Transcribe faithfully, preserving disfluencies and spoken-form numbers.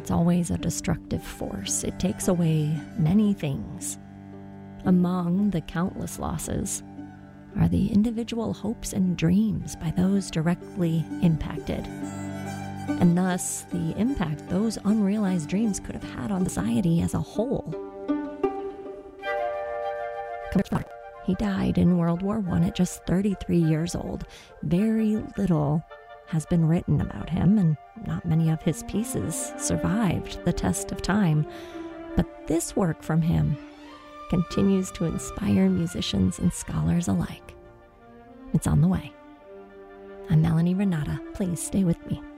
it's always a destructive force. It takes away many things. Among the countless losses are the individual hopes and dreams by those directly impacted, and thus the impact those unrealized dreams could have had on society as a whole. He died in World War One at just thirty-three years old. Very little has been written about him, and not many of his pieces survived the test of time. But this work from him continues to inspire musicians and scholars alike. It's on the way. I'm Melanie Renata. Please stay with me.